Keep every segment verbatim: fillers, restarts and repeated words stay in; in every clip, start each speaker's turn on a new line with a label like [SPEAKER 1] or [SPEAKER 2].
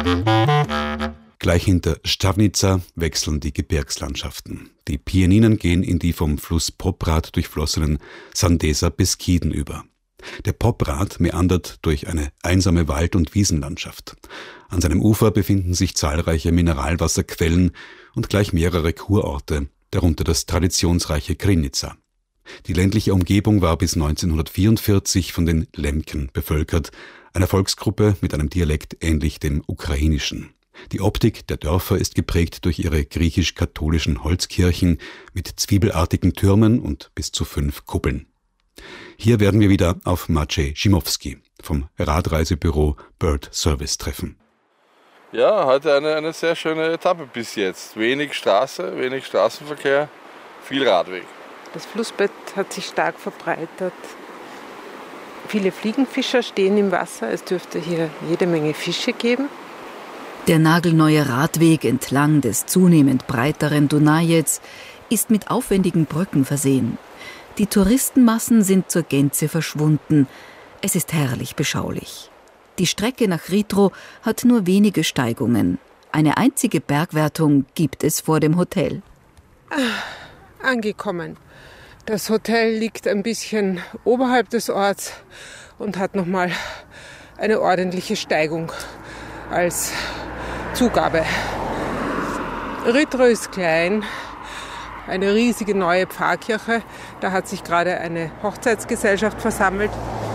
[SPEAKER 1] Gleich hinter Stavnica wechseln die Gebirgslandschaften. Die Pieninen gehen in die vom Fluss Poprad durchflossenen Sandeser Beskiden über. Der Poprad meandert durch eine einsame Wald- und Wiesenlandschaft. An seinem Ufer befinden sich zahlreiche Mineralwasserquellen und gleich mehrere Kurorte, darunter das traditionsreiche Krynica. Die ländliche Umgebung war bis neunzehnhundertvierundvierzig von den Lemken bevölkert, einer Volksgruppe mit einem Dialekt ähnlich dem ukrainischen. Die Optik der Dörfer ist geprägt durch ihre griechisch-katholischen Holzkirchen mit zwiebelartigen Türmen und bis zu fünf Kuppeln. Hier werden wir wieder auf Maciej Zimowski vom Radreisebüro Bird Service treffen.
[SPEAKER 2] Ja, heute eine, eine sehr schöne Etappe bis jetzt. Wenig Straße, wenig Straßenverkehr, viel Radweg.
[SPEAKER 3] Das Flussbett hat sich stark verbreitert. Viele Fliegenfischer stehen im Wasser. Es dürfte hier jede Menge Fische geben.
[SPEAKER 4] Der nagelneue Radweg entlang des zunehmend breiteren Dunajec ist mit aufwendigen Brücken versehen. Die Touristenmassen sind zur Gänze verschwunden. Es ist herrlich beschaulich. Die Strecke nach Ritro hat nur wenige Steigungen. Eine einzige Bergwertung gibt es vor dem Hotel.
[SPEAKER 3] Ah, angekommen. Das Hotel liegt ein bisschen oberhalb des Orts und hat nochmal eine ordentliche Steigung als Zugabe. Ritro ist klein, eine riesige neue Pfarrkirche. Da hat sich gerade eine Hochzeitsgesellschaft versammelt.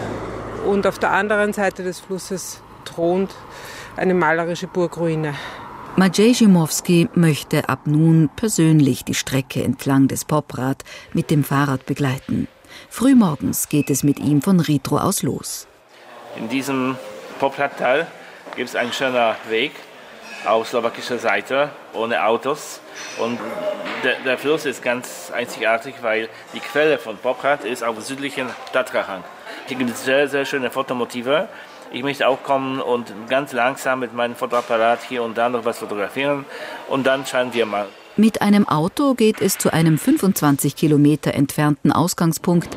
[SPEAKER 3] Und auf der anderen Seite des Flusses thront eine malerische Burgruine.
[SPEAKER 4] Maciej Zimowski möchte ab nun persönlich die Strecke entlang des Poprad mit dem Fahrrad begleiten. Frühmorgens geht es mit ihm von Ritro aus los.
[SPEAKER 5] In diesem Popradtal gibt es einen schönen Weg auf slowakischer Seite, ohne Autos. Und der, der Fluss ist ganz einzigartig, weil die Quelle von Poprad ist auf südlichen Tatrahang. Hier gibt es sehr, sehr schöne Fotomotive. Ich möchte auch kommen und ganz langsam mit meinem Fotoapparat hier und da noch was fotografieren. Und dann schauen wir mal.
[SPEAKER 4] Mit einem Auto geht es zu einem fünfundzwanzig Kilometer entfernten Ausgangspunkt.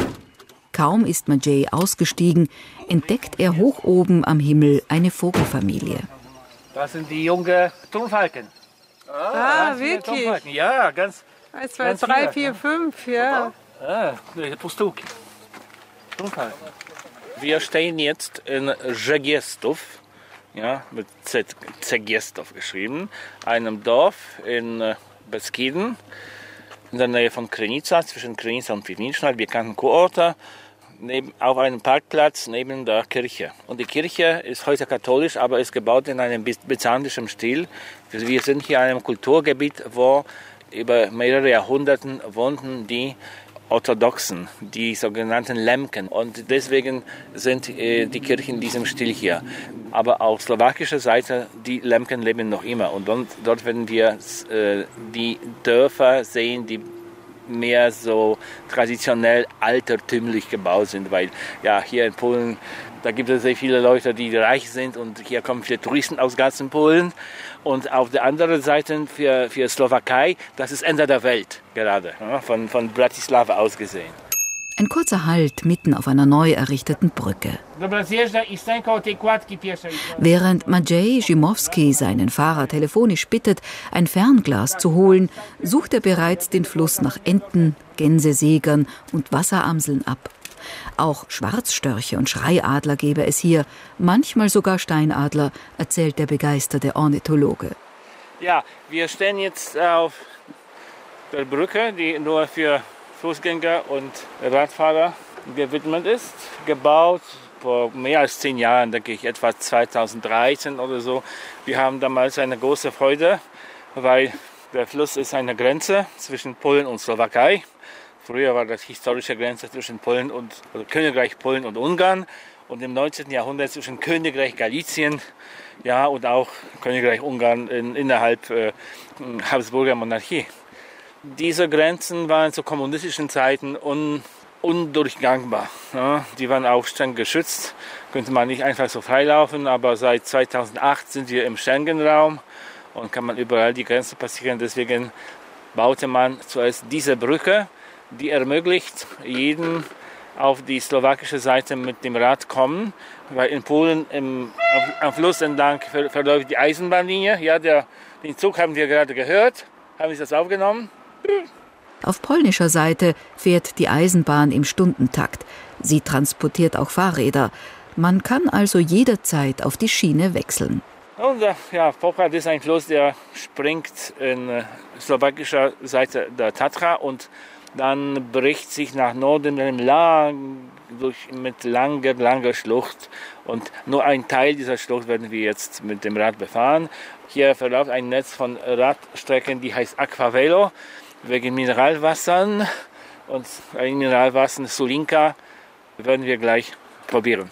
[SPEAKER 4] Kaum ist Maciej ausgestiegen, entdeckt er hoch oben am Himmel eine Vogelfamilie.
[SPEAKER 5] Das sind die jungen Turmfalken.
[SPEAKER 3] Ah, ah wirklich?
[SPEAKER 5] Ja, ganz.
[SPEAKER 3] eins, zwei, drei, vier, fünf, ja.
[SPEAKER 5] Ah, Pustuki. Turmfalken. Wir stehen jetzt in Rzegiestów, ja, mit Z, Zegestów geschrieben, einem Dorf in Beskiden, in der Nähe von Krynica, zwischen Krynica und Piwniczna, bekannten Kurorte. Neben, auf einem Parkplatz neben der Kirche. Und die Kirche ist heute katholisch, aber ist gebaut in einem byzantinischen Stil. Wir sind hier in einem Kulturgebiet, wo über mehrere Jahrhunderte wohnten die Orthodoxen, die sogenannten Lemken. Und deswegen sind äh, die Kirchen in diesem Stil hier. Aber auf slowakischer Seite, die Lemken leben noch immer. Und dort, dort werden wir äh, die Dörfer sehen, die mehr so traditionell altertümlich gebaut sind, weil ja hier in Polen, da gibt es sehr viele Leute, die reich sind und hier kommen viele Touristen aus ganzen Polen. Und auf der anderen Seite für, für Slowakei, das ist Ende der Welt gerade, ja, von, von Bratislava aus gesehen.
[SPEAKER 4] Ein kurzer Halt mitten auf einer neu errichteten Brücke. Während Maciej Zimowski seinen Fahrer telefonisch bittet, ein Fernglas zu holen, sucht er bereits den Fluss nach Enten, Gänseseegern und Wasseramseln ab. Auch Schwarzstörche und Schreiadler gäbe es hier, manchmal sogar Steinadler, erzählt der begeisterte Ornithologe.
[SPEAKER 5] Ja, wir stehen jetzt auf der Brücke, die nur für Fußgänger und Radfahrer gewidmet ist. Gebaut vor mehr als zehn Jahren, denke ich, etwa zweitausenddreizehn oder so. Wir haben damals eine große Freude, weil der Fluss ist eine Grenze zwischen Polen und Slowakei. Früher war das historische Grenze zwischen Polen und also Königreich Polen und Ungarn und im neunzehnten Jahrhundert zwischen Königreich Galizien, ja, und auch Königreich Ungarn in, innerhalb äh, Habsburger Monarchie. Diese Grenzen waren zu kommunistischen Zeiten un, undurchgangbar. Ja. Die waren auch streng geschützt, könnte man nicht einfach so freilaufen, aber seit zweitausendacht sind wir im Schengen-Raum und kann man überall die Grenze passieren. Deswegen baute man zuerst diese Brücke, die ermöglicht jeden auf die slowakische Seite mit dem Rad kommen, weil in Polen im, am Fluss entlang ver, verläuft die Eisenbahnlinie. Ja, der, den Zug haben wir gerade gehört. Haben Sie das aufgenommen?
[SPEAKER 4] Auf polnischer Seite fährt die Eisenbahn im Stundentakt. Sie transportiert auch Fahrräder. Man kann also jederzeit auf die Schiene wechseln.
[SPEAKER 5] Und ja, Poprad ist ein Fluss, der springt in äh, slowakischer Seite der Tatra und dann bricht sich nach Norden lang, durch, mit langer, langer Schlucht. Und nur ein Teil dieser Schlucht werden wir jetzt mit dem Rad befahren. Hier verläuft ein Netz von Radstrecken, die heißt Aquavelo, wegen Mineralwassern. Und ein Mineralwasser, Sulinka, werden wir gleich probieren.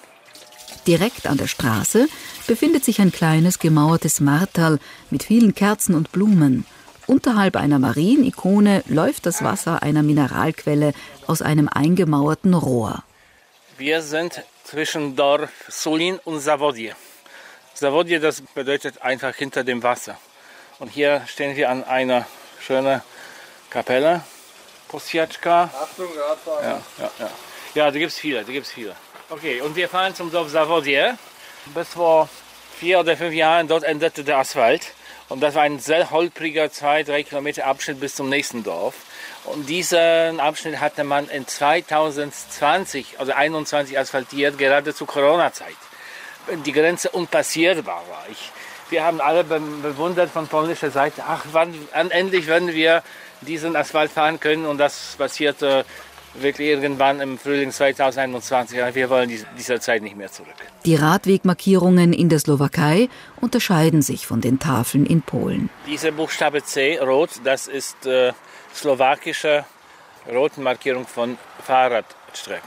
[SPEAKER 4] Direkt an der Straße befindet sich ein kleines gemauertes Marterl mit vielen Kerzen und Blumen. Unterhalb einer Marienikone läuft das Wasser einer Mineralquelle aus einem eingemauerten Rohr.
[SPEAKER 5] Wir sind zwischen Dorf Sulin und Zawodje. Zawodje, das bedeutet einfach hinter dem Wasser. Und hier stehen wir an einer schönen Kapelle. Posjatschka.
[SPEAKER 2] Achtung, Radfahrer.
[SPEAKER 5] Ja, ja, ja. Ja, da gibt es viele, da gibt es viele. Okay, und wir fahren zum Dorf Zawodje. Bis vor vier oder fünf Jahren dort endete der Asphalt. Und das war ein sehr holpriger, zwei, drei Kilometer Abschnitt bis zum nächsten Dorf. Und diesen Abschnitt hatte man in zweitausendzwanzig, also einundzwanzig asphaltiert, gerade zur Corona-Zeit. Wenn die Grenze unpassierbar war. Ich, wir haben alle be bewundert von polnischer Seite, ach, wann, wann endlich werden wir diesen Asphalt fahren können. Und das passierte wirklich irgendwann im Frühling zweitausendeinundzwanzig. Wir wollen die, dieser Zeit nicht mehr zurück.
[SPEAKER 4] Die Radwegmarkierungen in der Slowakei unterscheiden sich von den Tafeln in Polen.
[SPEAKER 5] Diese Buchstabe C, rot, das ist äh, slowakische Rotenmarkierung von Fahrradstrecken.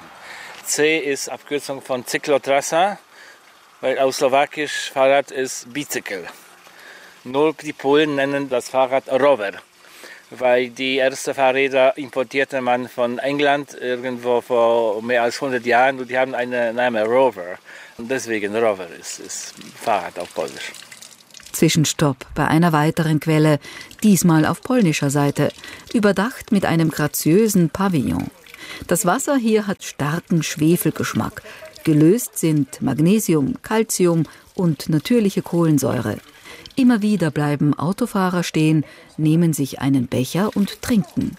[SPEAKER 5] C ist Abkürzung von Cyklotrasa, weil auf Slowakisch Fahrrad ist Bicycle. Nur die Polen nennen das Fahrrad Rower, weil die ersten Fahrräder importierte man von England irgendwo vor mehr als hundert Jahren und die haben einen Namen Rover. Und deswegen Rower ist, ist Fahrrad auf Polnisch.
[SPEAKER 4] Zwischenstopp bei einer weiteren Quelle, diesmal auf polnischer Seite, überdacht mit einem graziösen Pavillon. Das Wasser hier hat starken Schwefelgeschmack. Gelöst sind Magnesium, Calcium und natürliche Kohlensäure. Immer wieder bleiben Autofahrer stehen, nehmen sich einen Becher und trinken.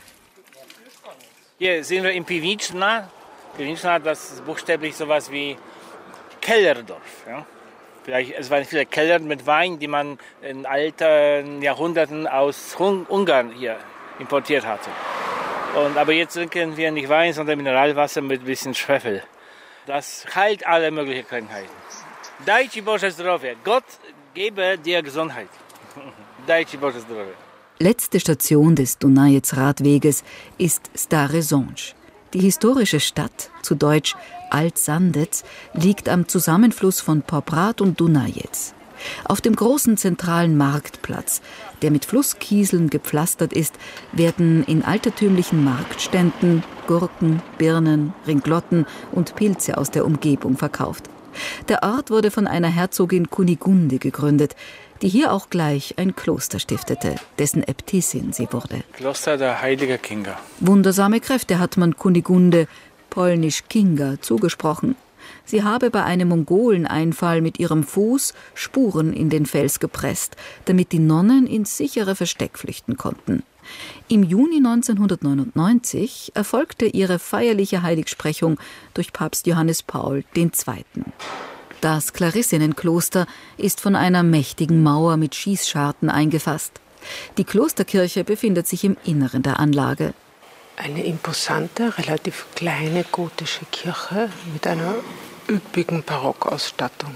[SPEAKER 5] Hier sind wir in Piwniczna. Piwniczna, das ist buchstäblich sowas wie Kellerdorf. Ja? Vielleicht, es waren viele Keller mit Wein, die man in alten Jahrhunderten aus Ungarn hier importiert hatte. Und, aber jetzt trinken wir nicht Wein, sondern Mineralwasser mit ein bisschen Schwefel. Das heilt alle möglichen Krankheiten. Daj Ci Boże zdrowie. Gott gebe dir Gesundheit. Daj Ci Boże zdrowie.
[SPEAKER 4] Letzte Station des Dunajec-Radweges ist Stare Sącz. Die historische Stadt, zu Deutsch Alt-Sandec, liegt am Zusammenfluss von Poprad und Dunajec. Auf dem großen zentralen Marktplatz, der mit Flusskieseln gepflastert ist, werden in altertümlichen Marktständen Gurken, Birnen, Ringlotten und Pilze aus der Umgebung verkauft. Der Ort wurde von einer Herzogin Kunigunde gegründet, die hier auch gleich ein Kloster stiftete, dessen Äbtissin sie wurde.
[SPEAKER 5] Kloster der Heiligen Kinga.
[SPEAKER 4] Wundersame Kräfte hat man Kunigunde, polnisch Kinga, zugesprochen. Sie habe bei einem Mongoleneinfall mit ihrem Fuß Spuren in den Fels gepresst, damit die Nonnen ins sichere Versteck flüchten konnten. Im Juni neunzehnhundertneunundneunzig erfolgte ihre feierliche Heiligsprechung durch Papst Johannes Paul der Zweite. Das Klarissinnenkloster ist von einer mächtigen Mauer mit Schießscharten eingefasst. Die Klosterkirche befindet sich im Inneren der Anlage.
[SPEAKER 3] Eine imposante, relativ kleine gotische Kirche mit einer üppigen Barockausstattung.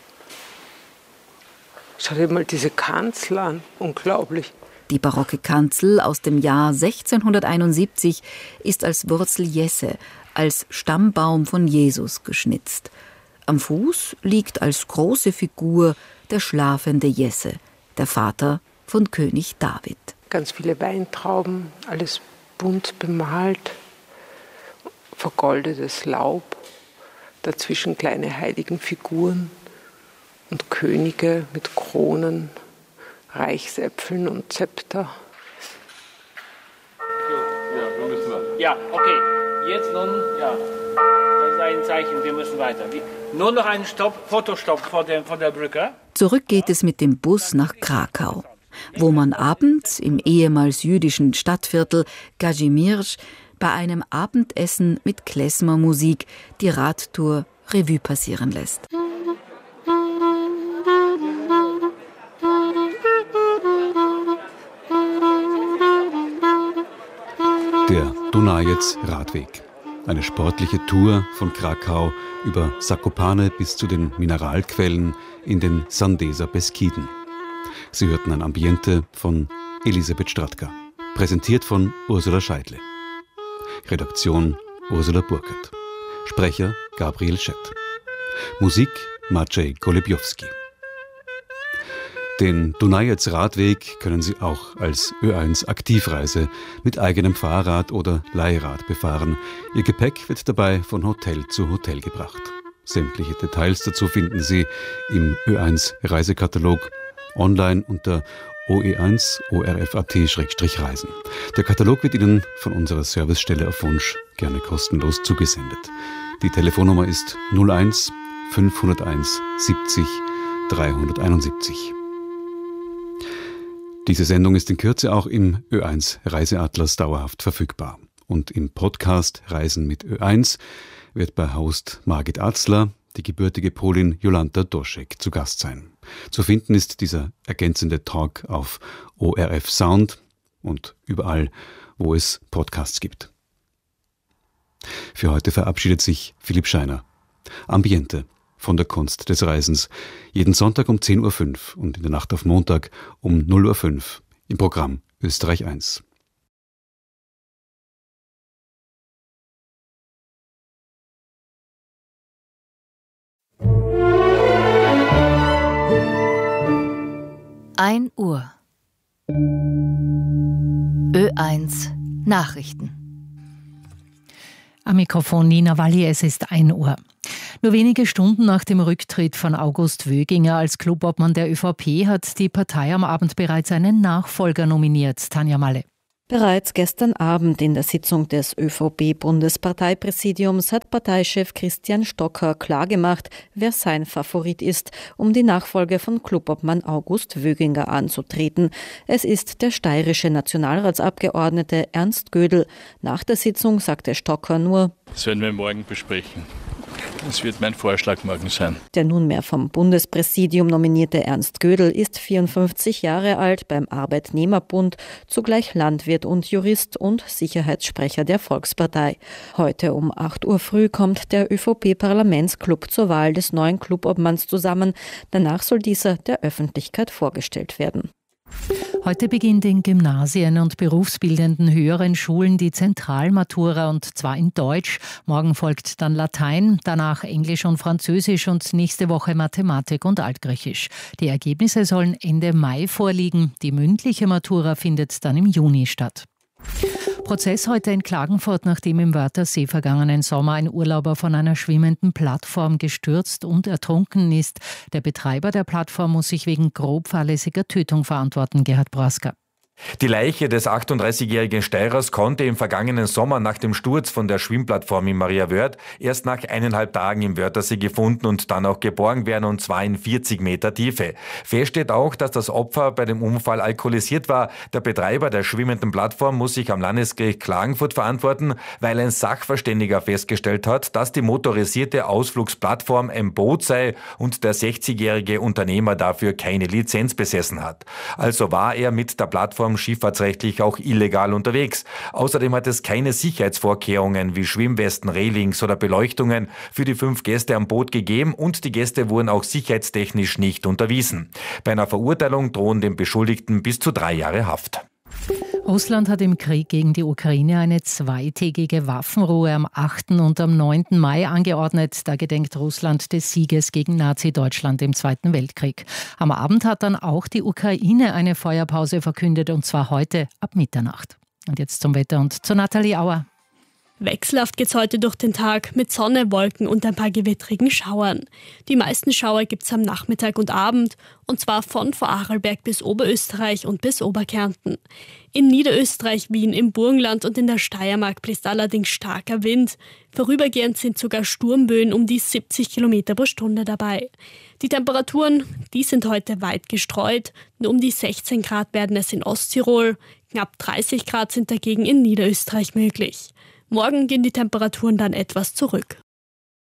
[SPEAKER 3] Schau dir mal diese Kanzel an, unglaublich.
[SPEAKER 4] Die barocke Kanzel aus dem Jahr sechzehnhunderteinundsiebzig ist als Wurzel Jesse, als Stammbaum von Jesus geschnitzt. Am Fuß liegt als große Figur der schlafende Jesse, der Vater von König David.
[SPEAKER 3] Ganz viele Weintrauben, alles bunt bemalt, vergoldetes Laub, dazwischen kleine heiligen Figuren und Könige mit Kronen, Reichsäpfeln und Zepter.
[SPEAKER 5] Ja, okay. Jetzt nun, ja. ein Zeichen, wir müssen weiter. Nur noch einen Stopp, Fotostopp vor der, vor der Brücke.
[SPEAKER 4] Zurück geht es mit dem Bus nach Krakau, wo man abends im ehemals jüdischen Stadtviertel Kazimierz bei einem Abendessen mit Klezmermusik die Radtour Revue passieren lässt.
[SPEAKER 1] Der Dunajec-Radweg. Eine sportliche Tour von Krakau über Zakopane bis zu den Mineralquellen in den Sandeser Beskiden. Sie hörten ein Ambiente von Elisabeth Stratka, präsentiert von Ursula Scheidle. Redaktion Ursula Burkert. Sprecher Gabriel Schett. Musik Maciej Golebiowski. Den Dunajec-Radweg können Sie auch als Ö eins Aktivreise mit eigenem Fahrrad oder Leihrad befahren. Ihr Gepäck wird dabei von Hotel zu Hotel gebracht. Sämtliche Details dazu finden Sie im Ö eins Reisekatalog online unter o e eins o r f punkt a t slash reisen. Der Katalog wird Ihnen von unserer Servicestelle auf Wunsch gerne kostenlos zugesendet. Die Telefonnummer ist null eins fünfhunderteins siebzig dreihunderteinundsiebzig. Diese Sendung ist in Kürze auch im Ö eins Reiseatlas dauerhaft verfügbar. Und im Podcast Reisen mit Ö eins wird bei Host Margit Atzler die gebürtige Polin Jolanta Doschek zu Gast sein. Zu finden ist dieser ergänzende Talk auf O R F Sound und überall, wo es Podcasts gibt. Für heute verabschiedet sich Philipp Scheiner. Ambiente von der Kunst des Reisens. Jeden Sonntag um zehn Uhr fünf und in der Nacht auf Montag um null Uhr fünf im Programm Österreich eins.
[SPEAKER 6] ein Uhr. Ö eins Nachrichten.
[SPEAKER 7] Am Mikrofon Nina Walli, es ist ein Uhr. Nur wenige Stunden nach dem Rücktritt von August Wöginger als Clubobmann der ÖVP hat die Partei am Abend bereits einen Nachfolger nominiert. Tanja Malle.
[SPEAKER 8] Bereits gestern Abend in der Sitzung des ÖVP-Bundesparteipräsidiums hat Parteichef Christian Stocker klargemacht, wer sein Favorit ist, um die Nachfolge von Clubobmann August Wöginger anzutreten. Es ist der steirische Nationalratsabgeordnete Ernst Gödel. Nach der Sitzung sagte Stocker nur:
[SPEAKER 9] Das werden wir morgen besprechen. Das wird mein Vorschlag morgen sein.
[SPEAKER 8] Der nunmehr vom Bundespräsidium nominierte Ernst Gödel ist vierundfünfzig Jahre alt, beim Arbeitnehmerbund, zugleich Landwirt und Jurist und Sicherheitssprecher der Volkspartei. Heute um acht Uhr früh kommt der ÖVP-Parlamentsclub zur Wahl des neuen Clubobmanns zusammen. Danach soll dieser der Öffentlichkeit vorgestellt werden.
[SPEAKER 7] Heute beginnt in Gymnasien und berufsbildenden höheren Schulen die Zentralmatura, und zwar in Deutsch. Morgen folgt dann Latein, danach Englisch und Französisch und nächste Woche Mathematik und Altgriechisch. Die Ergebnisse sollen Ende Mai vorliegen. Die mündliche Matura findet dann im Juni statt. Prozess heute in Klagenfurt, nachdem im Wörthersee vergangenen Sommer ein Urlauber von einer schwimmenden Plattform gestürzt und ertrunken ist. Der Betreiber der Plattform muss sich wegen grob fahrlässiger Tötung verantworten. Gerhard Broska.
[SPEAKER 10] Die Leiche des achtunddreißigjährigen Steirers konnte im vergangenen Sommer nach dem Sturz von der Schwimmplattform in Mariawörth erst nach eineinhalb Tagen im Wörthersee gefunden und dann auch geborgen werden, und zwar in vierzig Meter Tiefe. Fest steht auch, dass das Opfer bei dem Unfall alkoholisiert war. Der Betreiber der schwimmenden Plattform muss sich am Landesgericht Klagenfurt verantworten, weil ein Sachverständiger festgestellt hat, dass die motorisierte Ausflugsplattform ein Boot sei und der sechzigjährige Unternehmer dafür keine Lizenz besessen hat. Also war er mit der Plattform schifffahrtsrechtlich auch illegal unterwegs. Außerdem hat es keine Sicherheitsvorkehrungen wie Schwimmwesten, Railings oder Beleuchtungen für die fünf Gäste am Boot gegeben, und die Gäste wurden auch sicherheitstechnisch nicht unterwiesen. Bei einer Verurteilung drohen dem Beschuldigten bis zu drei Jahre Haft.
[SPEAKER 7] Russland hat im Krieg gegen die Ukraine eine zweitägige Waffenruhe am achten und am neunten Mai angeordnet. Da gedenkt Russland des Sieges gegen Nazi-Deutschland im Zweiten Weltkrieg. Am Abend hat dann auch die Ukraine eine Feuerpause verkündet, und zwar heute ab Mitternacht. Und jetzt zum Wetter und zu Nathalie Auer.
[SPEAKER 11] Wechselhaft geht's heute durch den Tag mit Sonne, Wolken und ein paar gewittrigen Schauern. Die meisten Schauer gibt's am Nachmittag und Abend, und zwar von Vorarlberg bis Oberösterreich und bis Oberkärnten. In Niederösterreich, Wien, im Burgenland und in der Steiermark bläst allerdings starker Wind. Vorübergehend sind sogar Sturmböen um die siebzig Kilometer pro Stunde dabei. Die Temperaturen, die sind heute weit gestreut. Nur um die sechzehn Grad werden es in Osttirol. Knapp dreißig Grad sind dagegen in Niederösterreich möglich. Morgen gehen die Temperaturen dann etwas zurück.